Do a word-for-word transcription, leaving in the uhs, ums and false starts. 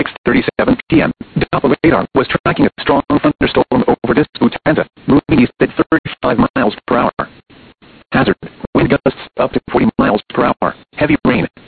six thirty-seven p m, Doppler radar was tracking a strong thunderstorm over Disputanta, moving east at thirty-five miles per hour. Hazard, wind gusts up to forty miles per hour, heavy rain,